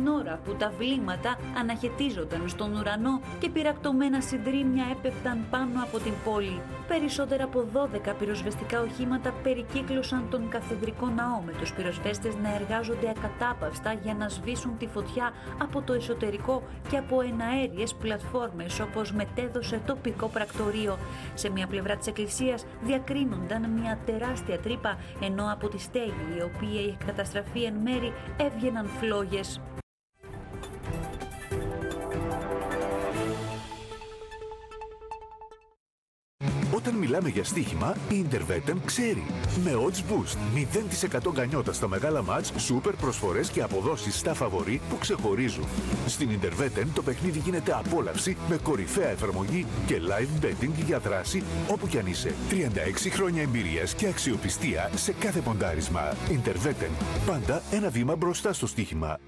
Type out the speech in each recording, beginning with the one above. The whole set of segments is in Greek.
την ώρα που τα βλήματα αναχαιτίζονταν στον ουρανό και πυρακτωμένα συντρίμμια έπεφταν πάνω από την πόλη. Περισσότερα από 12 πυροσβεστικά οχήματα περικύκλωσαν τον καθεδρικό ναό, με τους πυροσβέστες να εργάζονται ακατάπαυστα για να σβήσουν τη φωτιά από το εσωτερικό και από εναέριες πλατφόρμες, όπως μετέδωσε τοπικό πρακτορείο. Σε μια πλευρά της εκκλησίας διακρίνονταν μια τεράστια τρύπα, ενώ από τη στέγη, η οποία είχε καταστραφεί εν μέρη, έβγαιναν φλόγες. Όταν μιλάμε για στοίχημα, η Interveten ξέρει. Με Odds Boost, 0% γκανιότα στα μεγάλα μάτς, σούπερ προσφορές και αποδόσεις στα φαβορί που ξεχωρίζουν. Στην Interveten το παιχνίδι γίνεται απόλαυση με κορυφαία εφαρμογή και live betting για δράση όπου κι αν είσαι. 36 χρόνια εμπειρίας και αξιοπιστία σε κάθε ποντάρισμα. Interveten. Πάντα ένα βήμα μπροστά στο στοίχημα.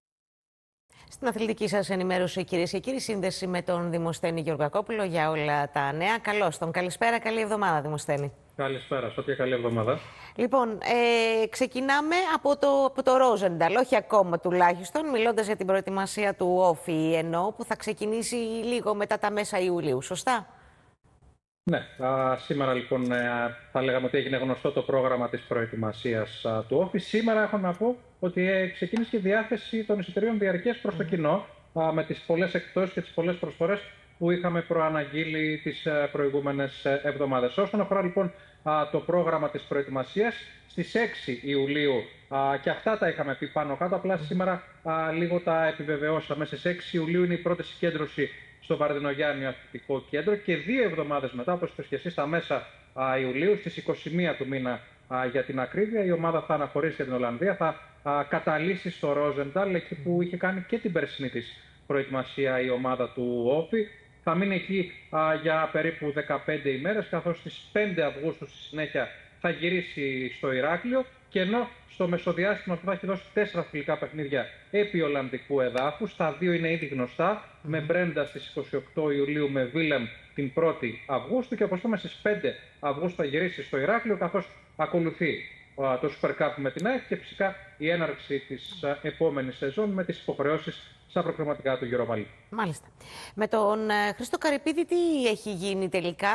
Στην αθλητική σας ενημέρωση, κυρίες και κύριοι, σύνδεση με τον Δημοσθένη Γεωργακόπουλο για όλα τα νέα. Καλώς τον. Καλησπέρα, καλή εβδομάδα, Δημοσθένη. Καλησπέρα, Σωτία, καλή εβδομάδα. Λοιπόν, ξεκινάμε από το Ρόζενταλ, όχι ακόμα τουλάχιστον, μιλώντας για την προετοιμασία του Όφη, ενώ που θα ξεκινήσει λίγο μετά τα μέσα Ιουλίου, σωστά? Ναι, σήμερα λοιπόν θα λέγαμε ότι έγινε γνωστό το πρόγραμμα της προετοιμασίας του Όφη. Σήμερα έχω να πω ότι ξεκίνησε και η διάθεση των εισιτηρίων διαρκείας προς το κοινό, με τις πολλές εκπτώσεις και τις πολλές προσφορές που είχαμε προαναγγείλει τις προηγούμενες εβδομάδες. Όσον αφορά λοιπόν το πρόγραμμα της προετοιμασίας, στις 6 Ιουλίου, και αυτά τα είχαμε πει πάνω κάτω, απλά σήμερα λίγο τα επιβεβαιώσαμε. Στις 6 Ιουλίου είναι η πρώτη συγκέντρωση στο Βαρδινογιάννη Αθλητικό Κέντρο και 2 εβδομάδες μετά, όπως είπες και εσύ, στα μέσα Ιουλίου, στις 21 του μήνα για την ακρίβεια, η ομάδα θα αναχωρήσει για την Ολλανδία, θα καταλύσει στο Ρόζενταλ, εκεί που είχε κάνει και την περσινή της προετοιμασία η ομάδα του Όφη. Θα μείνει εκεί για περίπου 15 ημέρες, καθώς στις 5 Αυγούστου στη συνέχεια θα γυρίσει στο Ηράκλειο, και ενώ στο μεσοδιάστημα θα έχει δώσει 4 φιλικά παιχνίδια επί Ολλανδικού εδάφους. Τα 2 είναι ήδη γνωστά, με Μπρέντα στις 28 Ιουλίου, με Βίλεμ την 1η Αυγούστου, και όπως είπαμε στις 5 Αυγούστου θα γυρίσει στο Ηράκλειο, καθώς ακολουθεί το Super Cup με την ΑΕΚ και φυσικά η έναρξη της επόμενης σεζόν με τις υποχρεώσεις στα προκριματικά του Euroleague. Μάλιστα. Με τον Χρήστο Καρυπίδη τι έχει γίνει τελικά?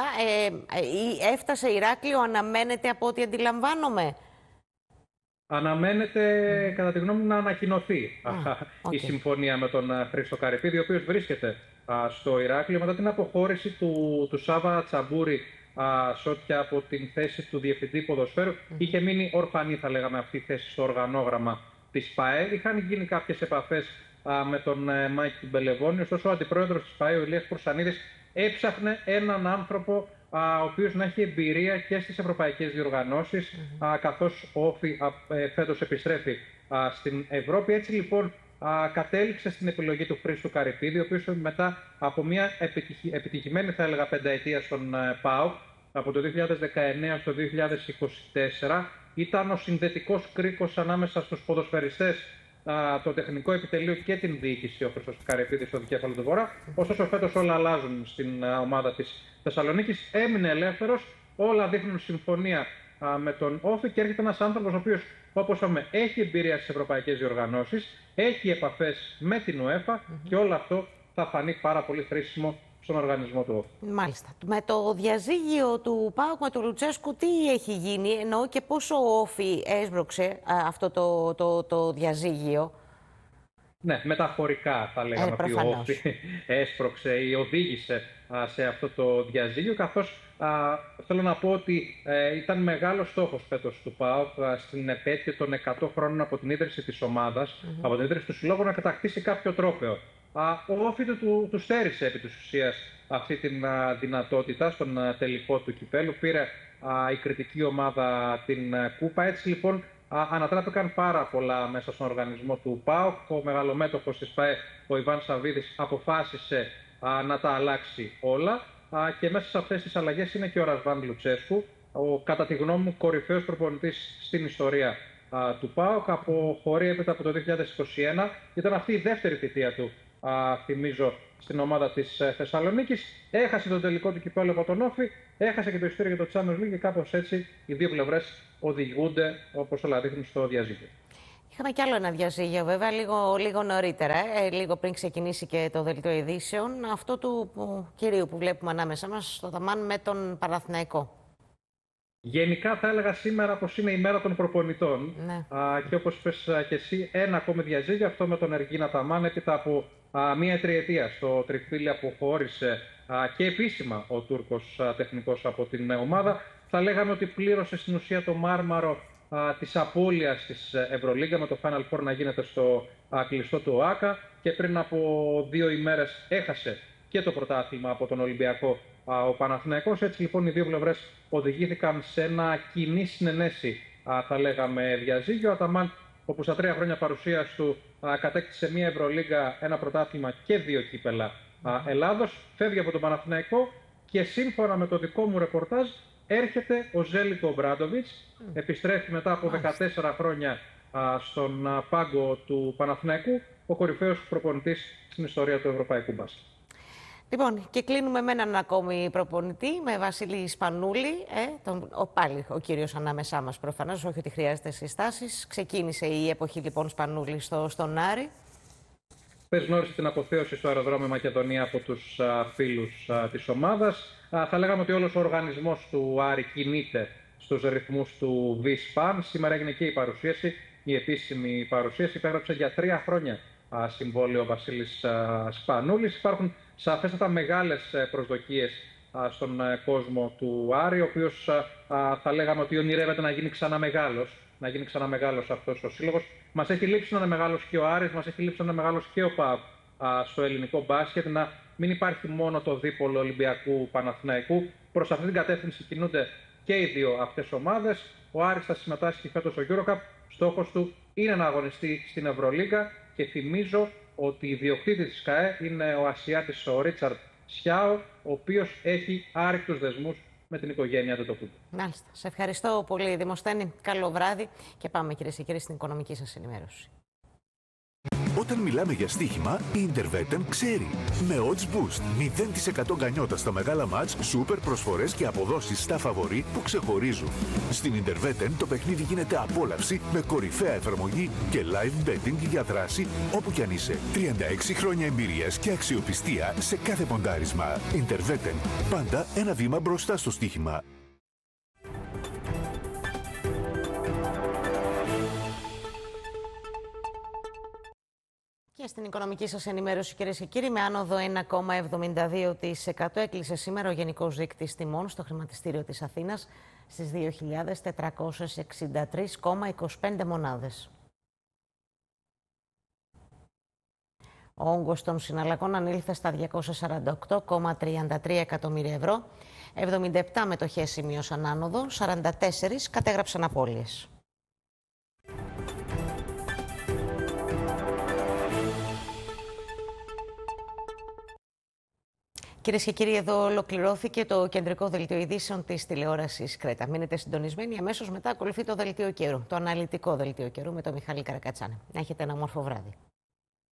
Έφτασε Ηράκλειο, αναμένεται από ό,τι αντιλαμβάνομαι? Αναμένεται, κατά τη γνώμη μου, να ανακοινωθεί η συμφωνία με τον Χρήστο Καρυπίδη, ο οποίος βρίσκεται στο Ηράκλειο μετά την αποχώρηση του Σάβα Τσαμπούρη Σότια από την θέση του Διευθυντή Ποδοσφαίρου. Είχε μείνει ορφανή, θα λέγαμε, αυτή η θέση στο οργανόγραμμα της ΠΑΕ. Είχαν γίνει κάποιες επαφές με τον Μάικη Μπελεβόνη, ωστόσο ο αντιπρόεδρος της ΠΑΕ, ο Ηλίας Κουρσανίδης, έψαχνε έναν άνθρωπο ο οποίος να έχει εμπειρία και στις ευρωπαϊκές διοργανώσεις, καθώς ο Όφη φέτος επιστρέφει στην Ευρώπη. Έτσι λοιπόν κατέληξε στην επιλογή του Χρήστου Καρυπίδη, ο οποίος μετά από μια επιτυχημένη, θα έλεγα, πενταετία στον ΠΑΟΚ, από το 2019 στο 2024, ήταν ο συνδετικός κρίκος ανάμεσα στους ποδοσφαιριστές, το τεχνικό επιτελείο και την διοίκηση, ο Χρήστος Καρυπίδης στο δικέφαλο του Βορρά. Ωστόσο, φέτος όλα αλλάζουν στην ομάδα της Θεσσαλονίκης. Έμεινε ελεύθερος, όλα δείχνουν συμφωνία με τον Όφη, και έρχεται ένας άνθρωπος ο οποίος, όπως είπαμε, έχει εμπειρία στις ευρωπαϊκές διοργανώσεις, έχει επαφές με την UEFA και όλο αυτό θα φανεί πάρα πολύ χρήσιμο στον οργανισμό του Όφη. Μάλιστα. Με το διαζύγιο του ΠΑΟΚ με τον Λουτσέσκου, τι έχει γίνει, εννοώ, και πόσο ο Όφη έσπρωξε αυτό το διαζύγιο? Ναι, μεταφορικά θα λέγαμε ότι ο Όφη έσπρωξε ή οδήγησε σε αυτό το διαζύγιο, καθώς θέλω να πω ότι ήταν μεγάλος στόχος φέτος του ΠΑΟΚ στην επέτειο των 100 χρόνων από την ίδρυση της ομάδας, από την ίδρυση του συλλόγου, να κατακτήσει κάποιο τρόπαιο. Ο Όφη του στέρισε επί της ουσίας αυτή την δυνατότητα στον τελικό του κυπέλου. Πήρε η κριτική ομάδα την κούπα. Έτσι λοιπόν ανατράπηκαν πάρα πολλά μέσα στον οργανισμό του ΠΑΟΚ. Ο μεγαλομέτωχος της ΠΑΕ, ο Ιβάν Σαββίδης, αποφάσισε να τα αλλάξει όλα. Και μέσα σε αυτές τις αλλαγές είναι και ο Ρασβάν Λουτσέσκου, ο, κατά τη γνώμη μου, κορυφαίος προπονητής στην ιστορία του ΠΑΟΚ. Αποχωρεί έπειτα από το 2021. Ήταν αυτή η δεύτερη θητεία του, θυμίζω, στην ομάδα της Θεσσαλονίκης. Έχασε τον τελικό του κυπέλλου από τον Όφη, έχασε και το ειστήριο για το Champions League, και κάπως έτσι οι δύο πλευρές οδηγούνται, όπως όλα δείχνουν, στο διαζύγιο. Είχαμε κι άλλο ένα διαζύγιο, βέβαια, λίγο νωρίτερα, λίγο πριν ξεκινήσει και το δελτίο ειδήσεων. Αυτό του κυρίου που βλέπουμε ανάμεσά μας, στο Δαμάν, με τον Παναθηναϊκό. Γενικά θα έλεγα σήμερα πως είναι η μέρα των προπονητών. Ναι. Και όπως είπες και εσύ, ένα ακόμη διαζύγιο, αυτό με τον Εργίνα Ταμάν, έπειτα από μία τριετία στο Τριφύλι αποχώρησε και επίσημα ο Τούρκος τεχνικός από την ομάδα. Θα λέγαμε ότι πλήρωσε στην ουσία το μάρμαρο της απώλειας της Ευρωλίγκα, με το Final Four να γίνεται στο κλειστό του ΟΑΚΑ, και πριν από 2 ημέρες έχασε και το πρωτάθλημα από τον Ολυμπιακό ο Παναθηναϊκός. Έτσι λοιπόν οι δύο πλευρές οδηγήθηκαν σε ένα κοινή συνενέση, θα λέγαμε, διαζύγιο. Ο Αταμάν, όπου στα 3 χρόνια παρουσίας του κατέκτησε μία Ευρωλίγκα, ένα πρωτάθλημα και 2 κύπελα Ελλάδος, φεύγει από τον Παναθηναϊκό και σύμφωνα με το δικό μου ρεπορτάζ έρχεται ο Ζέλικο Ομπράντοβιτς, επιστρέφει μετά από 14 χρόνια στον πάγκο του Παναθηναϊκού, ο κορυφαίος προπονητής στην ιστορία του ευρωπαϊκού μπάσκετ. Λοιπόν, και κλείνουμε με έναν ακόμη προπονητή, με Βασίλη Σπανούλη, πάλι ο κύριος ανάμεσά μας προφανώς, όχι ότι χρειάζεται συστάσεις. Ξεκίνησε η εποχή λοιπόν Σπανούλη στον Άρη. Πες γνώρισε την αποθέωση στο αεροδρόμιο Μακεδονία από τους φίλους της ομάδας. Θα λέγαμε ότι όλος ο οργανισμός του Άρη κινείται στους ρυθμούς του ΒΙΣΠΑΝ. Σήμερα έγινε και η παρουσίαση, η επίσημη παρουσίαση. Υπέγραψε για 3 χρόνια συμβόλαιο ο Βασίλης Σπανούλης. Υπάρχουν σαφέστατα μεγάλες προσδοκίες στον κόσμο του Άρη, ο οποίος θα λέγαμε ότι ονειρεύεται να γίνει ξανά μεγάλος αυτός ο σύλλογος. Μας έχει λείψει να είναι μεγάλος και ο Άρης, μας έχει λείψει να είναι μεγάλος και ο ΠΑΟΚ στο ελληνικό μπάσκετ, να μην υπάρχει μόνο το δίπολο Ολυμπιακού Παναθηναϊκού. Προς αυτή την κατεύθυνση κινούνται και οι δύο αυτές ομάδες. Ο Άρης θα συμμετάσχει φέτος στο EuroCup. Στόχος του είναι να αγωνιστεί στην Ευρωλίγκα και θυμίζω ότι ιδιοκτήτης της ΚΑΕ είναι ο Ασιάτης ο Ρίτσαρντ Σιάο, ο οποίος έχει άρρηκτους δεσμούς με την οικογένεια Αντετοκούμπου. Μάλιστα. Σε ευχαριστώ πολύ, Δημοσθένη. Καλό βράδυ και πάμε, κυρίες και κύριοι, στην οικονομική σας ενημέρωση. Όταν μιλάμε για στοίχημα, η Intervetem ξέρει. Με Odds Boost, 0% γκανιότα στα μεγάλα μάτς, σούπερ προσφορές και αποδόσεις στα φαβορί που ξεχωρίζουν. Στην Intervetem το παιχνίδι γίνεται απόλαυση με κορυφαία εφαρμογή και live betting για δράση όπου κι αν είσαι. 36 χρόνια εμπειρίας και αξιοπιστία σε κάθε ποντάρισμα. Intervetem, πάντα ένα βήμα μπροστά στο στοίχημα. Και στην οικονομική σας ενημέρωση, κυρίες και κύριοι, με άνοδο 1,72% έκλεισε σήμερα ο Γενικός Δείκτης Τιμών στο χρηματιστήριο της Αθήνας στις 2.463,25 μονάδες. Ο όγκος των συναλλαγών ανήλθε στα 248,33 εκατομμύρια ευρώ. 77 μετοχές σημείωσαν άνοδο, 44 κατέγραψαν απώλειες. Κυρίες και κύριοι, εδώ ολοκληρώθηκε το κεντρικό δελτίο ειδήσεων της τηλεόρασης Κρέτα. Μείνετε συντονισμένοι, αμέσως μετά ακολουθεί το δελτίο καιρού, το αναλυτικό δελτίο καιρού με τον Μιχάλη Καρακατσάνη. Να έχετε ένα όμορφο βράδυ.